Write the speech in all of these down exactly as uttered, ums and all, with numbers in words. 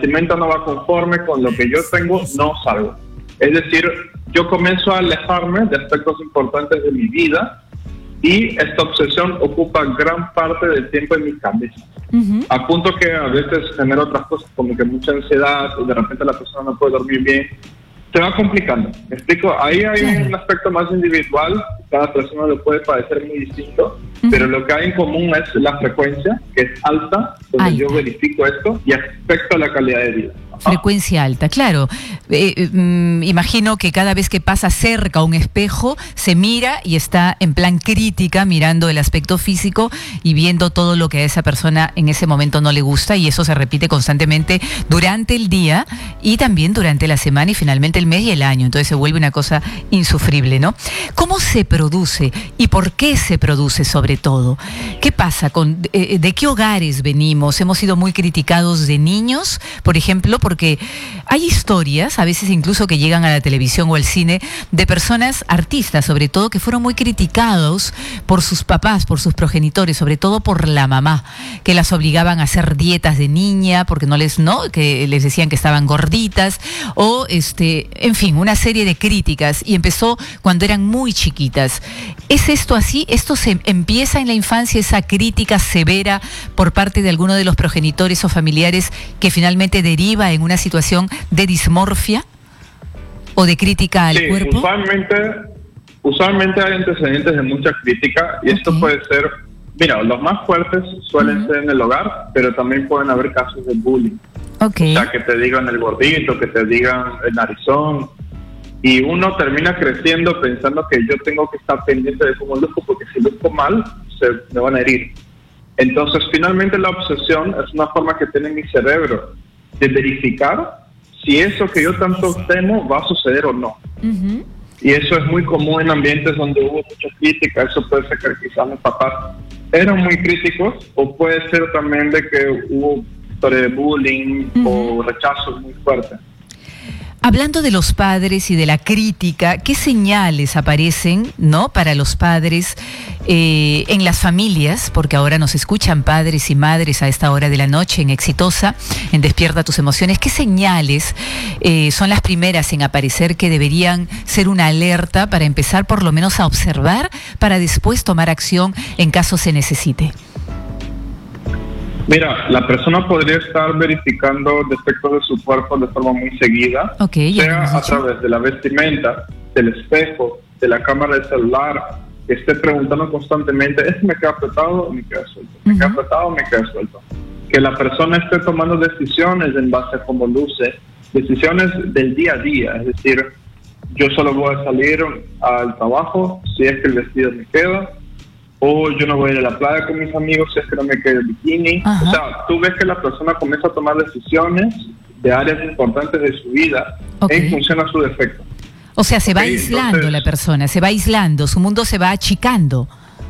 vestimenta no va conforme con lo que yo tengo, no salgo. Es decir, yo comienzo a alejarme de aspectos importantes de mi vida y esta obsesión ocupa gran parte del tiempo en mi cabeza. Uh-huh. A punto que a veces genera otras cosas como que mucha ansiedad y de repente la persona no puede dormir bien. Se va complicando. ¿Me explico? Ahí hay claro. un aspecto más individual. Cada persona lo puede padecer muy distinto, uh-huh. pero lo que hay en común es la frecuencia, que es alta, donde alta. yo verifico esto y afecta la calidad de vida. Frecuencia alta, claro. Eh, eh, imagino que cada vez que pasa cerca a un espejo, se mira y está en plan crítica, mirando el aspecto físico y viendo todo lo que a esa persona en ese momento no le gusta, y eso se repite constantemente durante el día y también durante la semana y finalmente el mes y el año. Entonces se vuelve una cosa insufrible, ¿no? ¿Cómo se produce y por qué se produce sobre todo? ¿Qué pasa? Con, eh, ¿De qué hogares venimos? ¿Hemos sido muy criticados de niños, por ejemplo? Por Porque hay historias, a veces incluso que llegan a la televisión o al cine, de personas, artistas sobre todo, que fueron muy criticados por sus papás, por sus progenitores, sobre todo por la mamá, que las obligaban a hacer dietas de niña, porque no les, no, que les decían que estaban gorditas, o este, en fin, una serie de críticas, y empezó cuando eran muy chiquitas. ¿Es esto así? ¿Esto se empieza en la infancia, esa crítica severa por parte de alguno de los progenitores o familiares que finalmente deriva en una situación de dismorfia o de crítica al sí, cuerpo? Usualmente, usualmente hay antecedentes de mucha crítica y okay. esto puede ser, mira, los más fuertes suelen uh-huh. ser en el hogar, pero también pueden haber casos de bullying. Okay. O sea, que te digan el gordito, que te digan el narizón, y uno termina creciendo pensando que yo tengo que estar pendiente de cómo luzco, porque si luzco mal, se me van a herir. Entonces, finalmente la obsesión es una forma que tiene mi cerebro de verificar si eso que yo tanto temo va a suceder o no. Uh-huh. Y eso es muy común en ambientes donde hubo mucha crítica. Eso puede ser que quizás mis papás eran muy críticos, o puede ser también de que hubo historia de bullying uh-huh. o rechazo muy fuerte. Hablando de los padres y de la crítica, ¿qué señales aparecen, no, para los padres eh, en las familias? Porque ahora nos escuchan padres y madres a esta hora de la noche en Exitosa, en Despierta Tus Emociones. ¿Qué señales eh, son las primeras en aparecer que deberían ser una alerta para empezar por lo menos a observar, para después tomar acción en caso se necesite? Mira, la persona podría estar verificando defectos de su cuerpo de forma muy seguida, okay, sea a través de la vestimenta, del espejo, de la cámara del celular, que esté preguntando constantemente, ¿es me queda apretado o me queda suelto? ¿Me uh-huh. queda apretado o me queda suelto? Que la persona esté tomando decisiones en base a cómo luce, decisiones del día a día, es decir, yo solo voy a salir al trabajo si es que el vestido me queda, o yo no voy a ir a la playa con mis amigos si es que no me queda el bikini. Ajá. O sea, tú ves que la persona comienza a tomar decisiones de áreas importantes de su vida okay. en función a su defecto. O sea, se va okay, aislando entonces, la persona, se va aislando, su mundo se va achicando.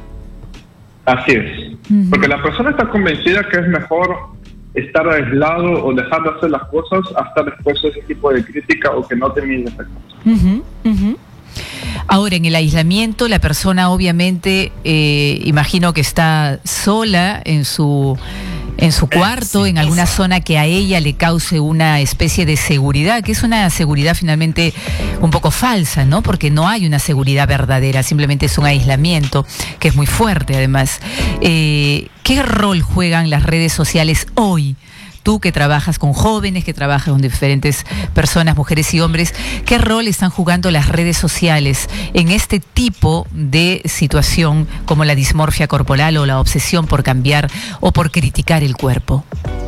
Así es. Uh-huh. Porque la persona está convencida que es mejor estar aislado o dejar de hacer las cosas hasta después de ese tipo de crítica o que no termine efectos. Uh-huh, uh-huh. Ahora, en el aislamiento, la persona obviamente, eh, imagino que está sola en su, en su cuarto, en alguna zona que a ella le cause una especie de seguridad, que es una seguridad finalmente un poco falsa, ¿no? Porque no hay una seguridad verdadera, simplemente es un aislamiento, que es muy fuerte además. Eh, ¿Qué rol juegan las redes sociales hoy? Tú que trabajas con jóvenes, que trabajas con diferentes personas, mujeres y hombres, ¿qué rol están jugando las redes sociales en este tipo de situación como la dismorfia corporal o la obsesión por cambiar o por criticar el cuerpo?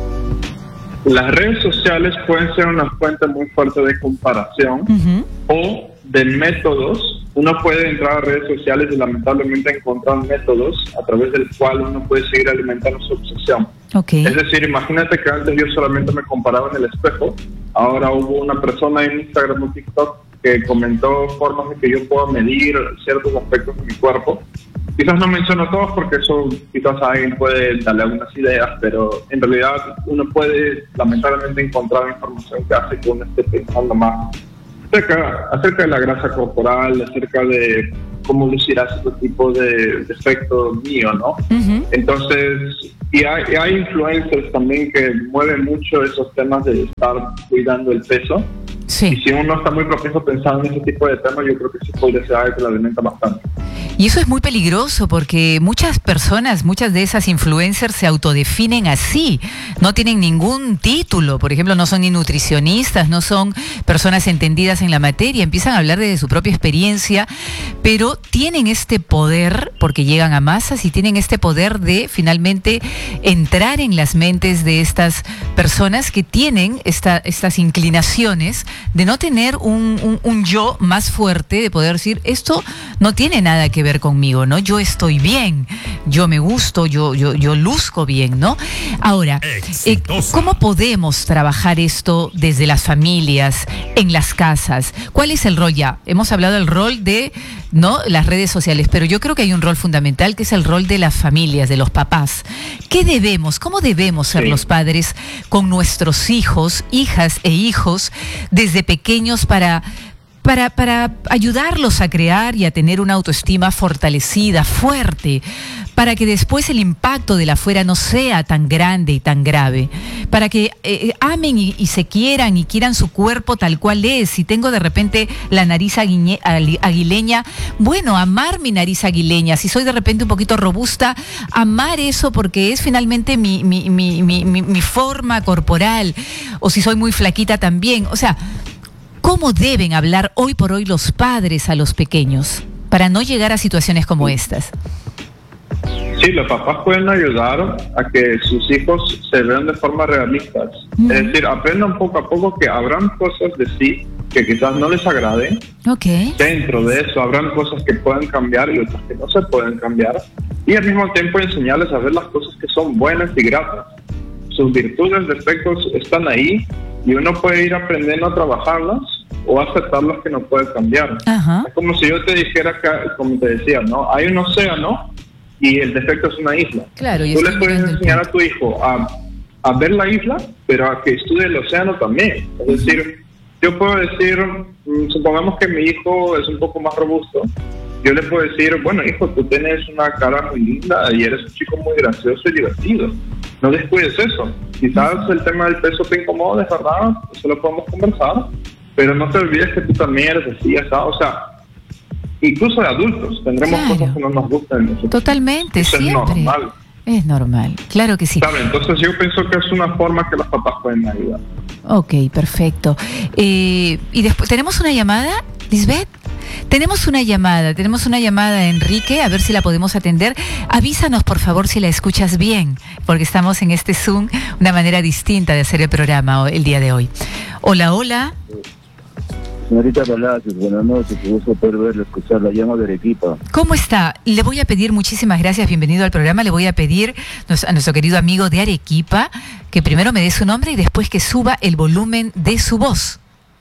Las redes sociales pueden ser una fuente muy fuerte de comparación uh-huh. o de métodos. Uno puede entrar a redes sociales y lamentablemente encontrar métodos a través del cual uno puede seguir alimentando su obsesión. Okay. Es decir, imagínate que antes yo solamente me comparaba en el espejo, ahora hubo una persona en Instagram o TikTok que comentó formas de que yo pueda medir ciertos aspectos de mi cuerpo. Quizás no menciono todos porque eso quizás a alguien puede darle algunas ideas, pero en realidad uno puede lamentablemente encontrar información que hace que uno esté pensando más acerca, acerca de la grasa corporal, acerca de cómo lucirá ese tipo de, de efecto mío, ¿no? Uh-huh. Entonces, y hay, y hay influencers también que mueven mucho esos temas de estar cuidando el peso. Sí. Y si uno está muy propenso a pensar en ese tipo de temas, yo creo que sí podría ser algo que lo alimenta bastante. Y eso es muy peligroso porque muchas personas, muchas de esas influencers se autodefinen así, no tienen ningún título, por ejemplo, no son ni nutricionistas, no son personas entendidas en la materia, empiezan a hablar de su propia experiencia, pero tienen este poder, porque llegan a masas y tienen este poder de finalmente entrar en las mentes de estas personas que tienen esta, estas inclinaciones de no tener un, un, un yo más fuerte, de poder decir, esto no tiene nada que ver conmigo, ¿no? Yo estoy bien, yo me gusto, yo, yo, yo luzco bien, ¿no? Ahora, eh, ¿cómo podemos trabajar esto desde las familias, en las casas? ¿Cuál es el rol ya? Hemos hablado del rol de, ¿no?, las redes sociales, pero yo creo que hay un rol fundamental que es el rol de las familias, de los papás. ¿Qué debemos, cómo debemos ser sí. los padres con nuestros hijos, hijas e hijos desde pequeños para... Para, para ayudarlos a crear y a tener una autoestima fortalecida, fuerte, para que después el impacto de la afuera no sea tan grande y tan grave, para que eh, amen y, y se quieran y quieran su cuerpo tal cual es? Si tengo de repente la nariz aguiñe, aguileña, bueno, amar mi nariz aguileña. Si soy de repente un poquito robusta, amar eso porque es finalmente mi, mi, mi, mi, mi, mi forma corporal. O si soy muy flaquita también, o sea... ¿Cómo deben hablar hoy por hoy los padres a los pequeños para no llegar a situaciones como estas? Sí, los papás pueden ayudar a que sus hijos se vean de forma realistas. Mm. Es decir, aprendan poco a poco que habrán cosas de sí que quizás no les agraden. Okay. Dentro de eso habrán cosas que pueden cambiar y otras que no se pueden cambiar. Y al mismo tiempo enseñarles a ver las cosas que son buenas y gratas. Sus virtudes, defectos están ahí y uno puede ir aprendiendo a trabajarlas o aceptar los que no puede cambiar. Ajá. Es como si yo te dijera que, como te decía, ¿no? Hay un océano y el defecto es una isla. Claro, tú le puedes enseñar a tu hijo a, a ver la isla, pero a que estudie el océano también. Es uh-huh. decir, yo puedo decir, supongamos que mi hijo es un poco más robusto, yo le puedo decir, bueno, hijo, tú tienes una cara muy linda y eres un chico muy gracioso y divertido. No descuides eso. Quizás uh-huh. el tema del peso te incomoda, es verdad, eso lo podemos conversar, pero no te olvides que tú también eres así, ¿sabes? O sea, incluso de adultos tendremos claro. cosas que no nos gustan. Nosotros. Totalmente, eso siempre. Es normal. Es normal, claro que sí. ¿Sabe? Entonces yo pienso que es una forma que los papás pueden ayudar. Ok, perfecto. Eh, y después, ¿tenemos una llamada, Lisbeth? Tenemos una llamada, tenemos una llamada, Enrique, a ver si la podemos atender. Avísanos, por favor, si la escuchas bien, porque estamos en este Zoom, una manera distinta de hacer el programa el día de hoy. Hola, hola. Señorita Palacios, buenas noches, qué gusto poder verla, escuchar la llama de Arequipa. ¿Cómo está? Le voy a pedir, muchísimas gracias, bienvenido al programa, le voy a pedir a nuestro querido amigo de Arequipa que primero me dé su nombre y después que suba el volumen de su voz.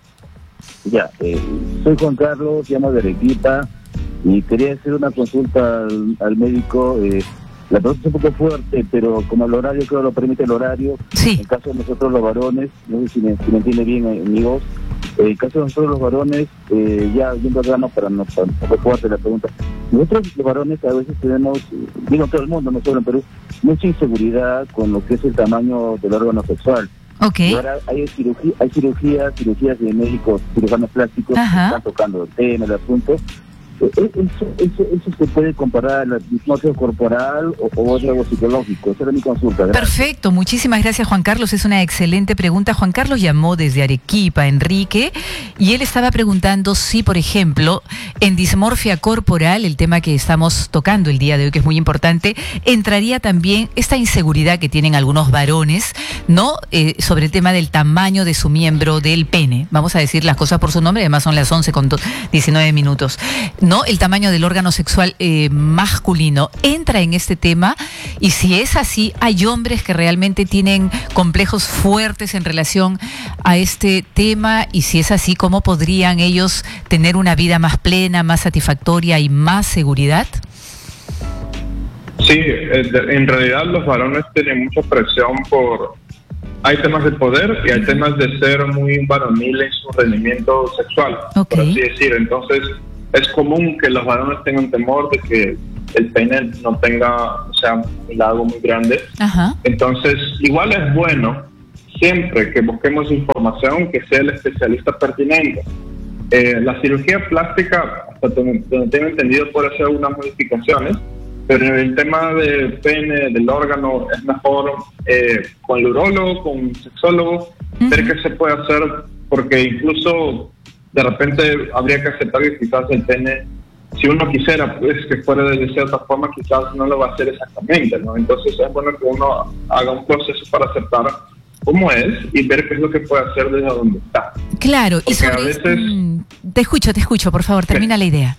Ya, eh, soy Juan Carlos, llamo de Arequipa y quería hacer una consulta al, al médico. Eh, la pregunta es un poco fuerte, pero como el horario creo lo permite el horario, sí. En el caso de nosotros los varones, no sé si me, si me entiende bien eh, mi voz, en el caso de nosotros los varones, eh, ya yendo al grano para no fuerte la pregunta, nosotros los varones a veces tenemos, digo todo el mundo, no solo en Perú, mucha inseguridad con lo que es el tamaño del órgano sexual. Okay. Ahora hay cirugía, hay cirugías, cirugías de médicos, cirujanos plásticos Ajá. que están tocando el tema, el asunto. ¿Eso, eso, eso se puede comparar a la dismorfia corporal o, o es algo psicológico? Esa era mi consulta. Gracias. Perfecto, muchísimas gracias, Juan Carlos. Es una excelente pregunta. Juan Carlos llamó desde Arequipa, Enrique, y él estaba preguntando si, por ejemplo, en dismorfia corporal, el tema que estamos tocando el día de hoy, que es muy importante, entraría también esta inseguridad que tienen algunos varones, ¿no? Eh, sobre el tema del tamaño de su miembro, del pene. Vamos a decir las cosas por su nombre, además son las once con diecinueve minutos. ¿No? El tamaño del órgano sexual eh, masculino entra en este tema, y si es así, hay hombres que realmente tienen complejos fuertes en relación a este tema, y si es así, ¿cómo podrían ellos tener una vida más plena, más satisfactoria y más seguridad? Sí, en realidad los varones tienen mucha presión por... Hay temas de poder y hay temas de ser muy varonil en su rendimiento sexual, okay. por así decir. Entonces, es común que los varones tengan temor de que el pene no tenga, o sea, un lago muy grande. Ajá. Entonces, igual es bueno siempre que busquemos información que sea el especialista pertinente. Eh, la cirugía plástica, hasta donde, donde tengo entendido, puede hacer algunas modificaciones, pero en el tema del pene, del órgano, es mejor eh, con el urólogo, con un sexólogo, uh-huh. ver qué se puede hacer, porque incluso de repente habría que aceptar que quizás el pene, si uno quisiera pues que fuera de cierta forma, quizás no lo va a hacer exactamente, ¿no? Entonces es bueno que uno haga un proceso para aceptar cómo es y ver qué es lo que puede hacer desde donde está. Claro, porque y sobre a veces... Te escucho, te escucho, por favor, termina sí. la idea.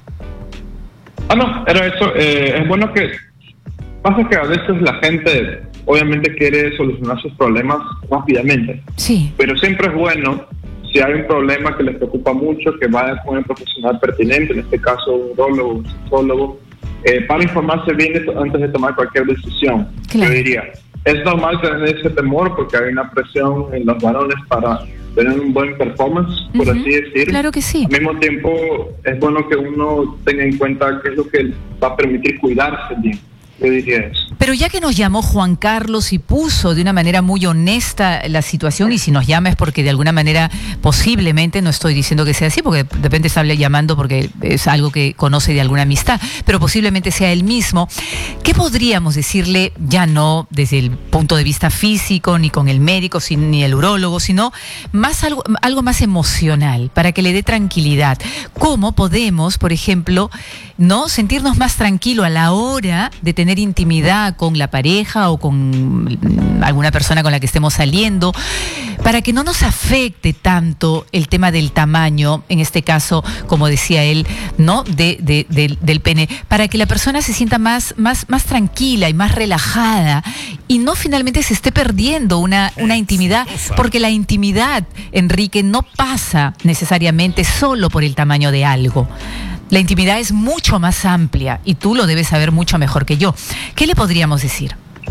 Ah, no, era eso. Eh, es bueno que... Pasa que a veces la gente obviamente quiere solucionar sus problemas rápidamente. Sí. Pero siempre es bueno, si hay un problema que les preocupa mucho, que vaya con el profesional pertinente, en este caso un urólogo, un psicólogo, eh, para informarse bien antes de tomar cualquier decisión. Claro. Yo diría, es normal tener ese temor porque hay una presión en los varones para tener un buen performance, por uh-huh. así decir. Claro que sí. Al mismo tiempo, es bueno que uno tenga en cuenta qué es lo que va a permitir cuidarse bien. Yo diría eso. Pero ya que nos llamó Juan Carlos y puso de una manera muy honesta la situación, y si nos llama es porque de alguna manera, posiblemente, no estoy diciendo que sea así, porque de repente está llamando porque es algo que conoce de alguna amistad, pero posiblemente sea él mismo, ¿qué podríamos decirle, ya no desde el punto de vista físico, ni con el médico, ni el urólogo, sino más algo, algo más emocional, para que le dé tranquilidad? ¿Cómo podemos, por ejemplo, no sentirnos más tranquilos a la hora de tener intimidad con la pareja o con alguna persona con la que estemos saliendo, para que no nos afecte tanto el tema del tamaño, en este caso, como decía él, ¿no? De, de, de, del pene, para que la persona se sienta más, más, más tranquila y más relajada y no finalmente se esté perdiendo una, una intimidad, porque la intimidad, Enrique, no pasa necesariamente solo por el tamaño de algo. La intimidad es mucho más amplia y tú lo debes saber mucho mejor que yo. ¿Qué le podríamos decir?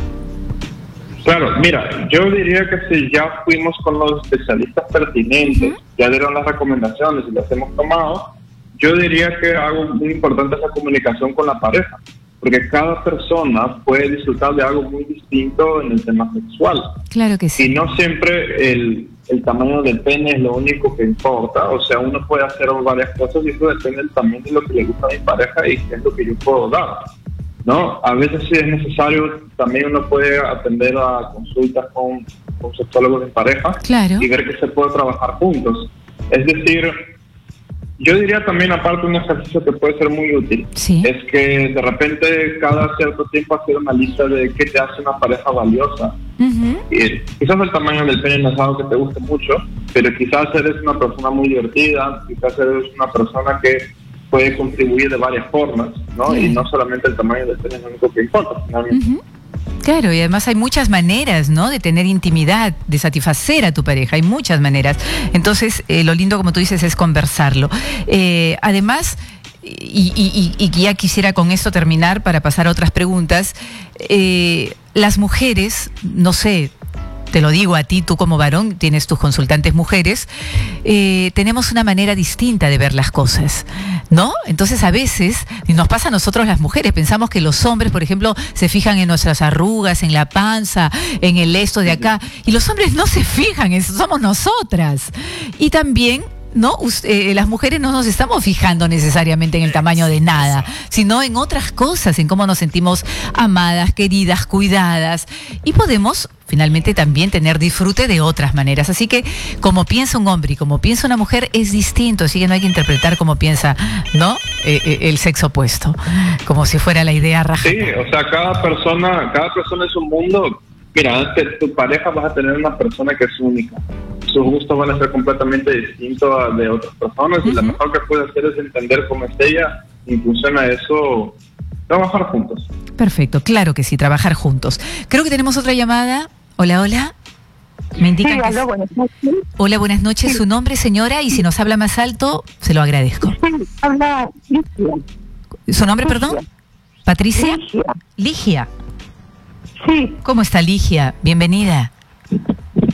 Claro, mira, yo diría que si ya fuimos con los especialistas pertinentes, uh-huh. ya dieron las recomendaciones y las hemos tomado, yo diría que algo muy importante es la comunicación con la pareja, porque cada persona puede disfrutar de algo muy distinto en el tema sexual. Claro que sí. Y no siempre el... el tamaño del pene es lo único que importa, o sea, uno puede hacer varias cosas y eso depende también de lo que le gusta a mi pareja y qué es lo que yo puedo dar, ¿no? A veces si es necesario, también uno puede atender a consultas con, con sexólogos en pareja, claro. y ver que se puede trabajar juntos. Es decir, yo diría también, aparte, un ejercicio que puede ser muy útil, sí. es que de repente cada cierto tiempo hacer una lista de qué te hace una pareja valiosa. Uh-huh. Y quizás el tamaño del pene no es algo que te guste mucho, pero quizás eres una persona muy divertida, quizás eres una persona que puede contribuir de varias formas, ¿no? Sí. Y no solamente el tamaño del pene es lo único que importa, finalmente. Uh-huh. Claro, y además hay muchas maneras, ¿no?, de tener intimidad, de satisfacer a tu pareja, hay muchas maneras. Entonces, eh, lo lindo, como tú dices, es conversarlo. Eh, además, y, y, y ya quisiera con esto terminar para pasar a otras preguntas, eh, las mujeres, no sé, te lo digo a ti, tú como varón, tienes tus consultantes mujeres, eh, tenemos una manera distinta de ver las cosas, ¿no? Entonces a veces, y nos pasa a nosotros las mujeres, pensamos que los hombres, por ejemplo, se fijan en nuestras arrugas, en la panza, en el esto de acá, y los hombres no se fijan, eso somos nosotras. Y también... No, eh, las mujeres no nos estamos fijando necesariamente en el tamaño de nada, sino en otras cosas, en cómo nos sentimos amadas, queridas, cuidadas, y podemos finalmente también tener disfrute de otras maneras. Así que como piensa un hombre y como piensa una mujer es distinto, así que no hay que interpretar como piensa, ¿no?, eh, eh, el sexo opuesto, como si fuera la idea rajada. Sí, o sea, cada persona, cada persona es un mundo. Mira, antes tu pareja vas a tener una persona que es única. Sus gustos van a ser completamente distintos a de otras personas, uh-huh. y lo mejor que puede hacer es entender cómo es ella, y en función a eso, trabajar juntos. Perfecto, claro que sí, trabajar juntos. Creo que tenemos otra llamada. Hola, hola. Me indican sí, que... hola, buenas noches. Hola, buenas noches. Sí. Su nombre, señora, y si nos habla más alto, se lo agradezco. Sí, habla Ligia. ¿Su nombre, Ligia. Perdón? ¿Patricia? Ligia. Ligia. Sí. ¿Cómo está, Ligia? Bienvenida.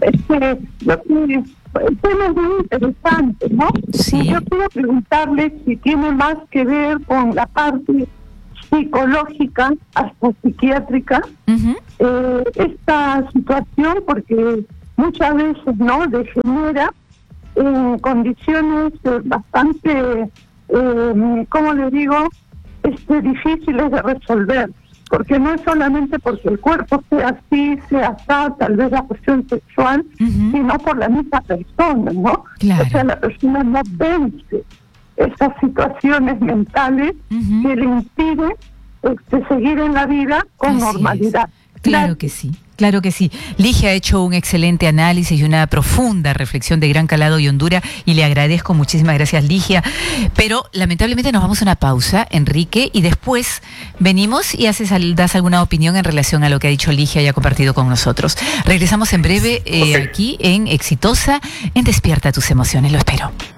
Este, lo que, el tema es muy interesante, ¿no? Sí. Y yo quiero preguntarle si tiene más que ver con la parte psicológica hasta psiquiátrica, uh-huh. eh, esta situación, porque muchas veces, ¿no?, degenera en condiciones eh, bastante, eh, ¿cómo le digo?, este, difíciles de resolver. Porque no es solamente porque el cuerpo sea así, sea así, tal vez la cuestión sexual, uh-huh. sino por la misma persona, ¿no? Claro. O sea, la persona no vence esas situaciones mentales uh-huh. que le impiden este, seguir en la vida con así normalidad. Es. Claro que sí. Claro que sí. Ligia ha hecho un excelente análisis y una profunda reflexión de gran calado y hondura y le agradezco. Muchísimas gracias, Ligia. Pero lamentablemente nos vamos a una pausa, Enrique, y después venimos y haces, das alguna opinión en relación a lo que ha dicho Ligia y ha compartido con nosotros. Regresamos en breve eh, okay. aquí en Exitosa, en Despierta tus emociones. Lo espero.